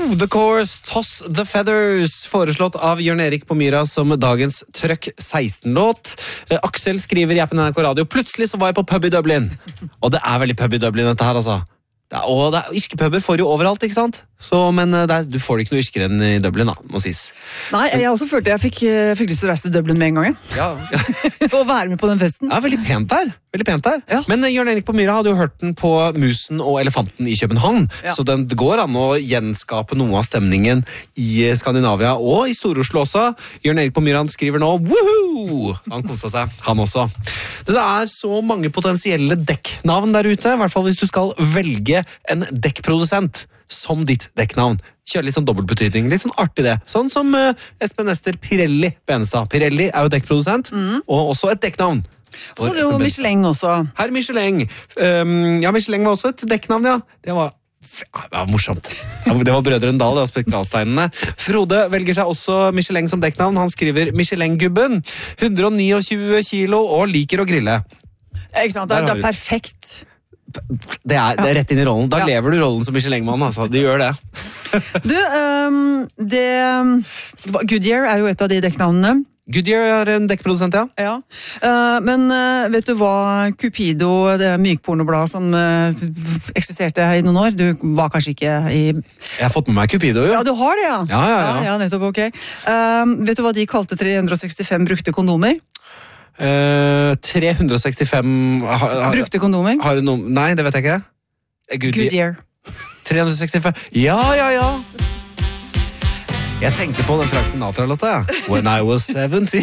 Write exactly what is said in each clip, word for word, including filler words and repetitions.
Woo! The Course, Toss the Feathers, foreslått av Jørn Erik på Myra som dagens Trøkk seksten-låt. Eh, Aksel skriver i appen N R K Radio, plutselig så var jeg på pub i Dublin. Og det er veldig pub i Dublin dette her, altså. Det er, og det er, irskepubber får jo overalt, ikke sant? Så, men det er, du får det ikke noe irskere enn i Dublin, da, må sies. Nei, jeg også følte jeg fikk, fikk lyst til å reise til Dublin med en gang. Ja, ja. Og være med på den festen. Ja, veldig pent der. Veldig pent der. Ja. Men Jørn Erik på Myra hadde jo hørt den på Musen og Elefanten i København, Ja. så den går an å gjenskape noe av stemningen i Skandinavia og i Stor-Oslo også. Jørn Erik på Myra skriver nå, woohoo! Han koset seg, han også. Det er så mange potensielle dekknavn der ute, i hvert fall hvis du skal velge en dekkprodusent som ditt dekknavn. Kjør litt sånn dobbeltbetydning, litt sånn artig det. Sånn som uh, Espen Ester Pirelli Benestad. Pirelli er jo dekkprodusent, mm. og også et dekknavn. Så det er jo Michelin også. Herr Michelin. Um, ja, Michelin var også et dekknavn, ja. Det var, ja, det var morsomt. Det var Brødrene Dal, det var spektralsteinene. Frode velger seg også Michelin som dekknavn. Han skriver Michelin-gubben. hundre og tjueni kilo og liker å grille. Ikke sant, det er, det er perfekt. Det er, det er rett inn i rollen. Da Ja. lever du rollen som Michelin-mann, altså. De gjør det. Du, um, det Goodyear er jo et av de dekknavnene. Goodyear er en dekkprodusent, ja. Ja, uh, men uh, vet du hva Cupido, det mykpornoblad som uh, eksisterte i noen år, du var kanskje ikke i... Jeg har fått med meg Cupido, jo. Ja, du har det, ja. Ja, ja, ja. ja nettopp, ok. Um, vet du hva de kalte tre hundre og sekstifem brukte kondomer? Uh, tre hundre og sekstifem... Har, har, Brukte kondomer? har du noe... Nei, det vet jeg ikke. Goodyear. Goodyear. tre hundre og sekstifem. Ja, ja, ja. Jeg tenkte på den Frank Sinatra-låta, ja. When I was seventeen.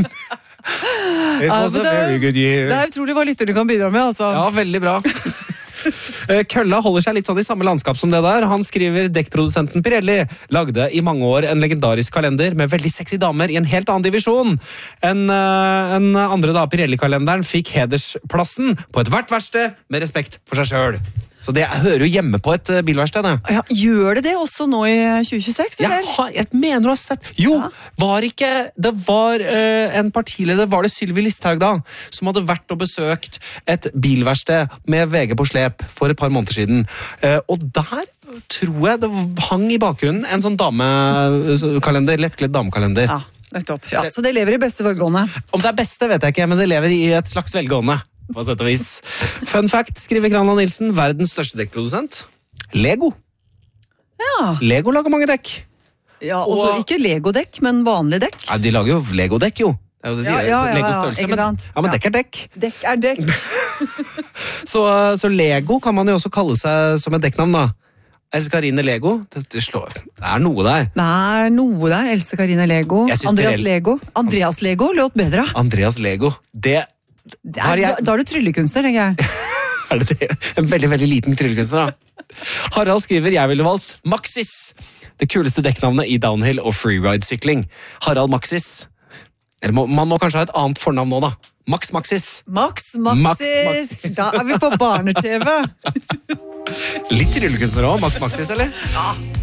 It was Ja, a men det- very good year. Det er utrolig hva lytterne kan bidra med, altså. Ja, veldig bra. Eh, Kølla holder seg litt sånn i samme landskap som det der. Han skriver dekkprodusenten Pirelli lagde i mange år en legendarisk kalender med veldig sexy damer i en helt annen divisjon enn uh, en andre da. Pirelli-kalenderen fikk hedersplassen på et hvert verksted med respekt for seg selv. Så det hører jo hjemme på et uh, bilverksted, det. Ja, gjør det det også nå i tjue tjueseks, eller? Jeg, har, jeg mener du har sett Jo, Ja. var ikke Det var uh, en partileder, var det Sylvi Listhaug da, som hadde vært og besøkt et bilverksted med V G på slep for et par måneder siden. Uh, og der tror jeg det hang i bakgrunnen en sånn damekalender, lettkledd damekalender. Ja, nettopp. Ja, så det lever i beste velgående. Om det er beste vet jeg ikke, men det lever i et slags velgående. På sett og vis. Fun fact, skriver Kranland Nilsen, verdens største dekkprodusent. Lego. Ja, Lego lager mange dekk. ja også Og- ikke Lego-dekk, men vanlig dekk. Nei, de lager jo Lego-dekk, jo. Det er jo de, Ja, ja, ja, ja, Lego-størrelse, ikke men, sant? ja, men Ja. dekk er dekk. Dekk er dekk. Så, så Lego kan man jo også kalle seg som et dekknavn, da. Else Karine Lego. Det, det, slår, det er noe der. Det er noe der. Else Karine Lego. Jeg synes Andreas Pirelli- Lego. Andreas Lego låt bedre. Andreas Lego. Det, Det har er, jeg, da er du tryllekunstner, tenker jeg. er det det? En veldig, veldig liten tryllekunstner, da. Harald skriver, jeg ville valgt Maxis. Det kuleste dekknavnet i downhill og freeride-sykling. Harald Maxis. Eller må, man må kanskje ha et annet fornavn nå, da. Max Maxis. Max Max Maxis. Maxis. Da er vi på barne-T V. Litt tryllekunstner også, Max Maxis, eller? Ja,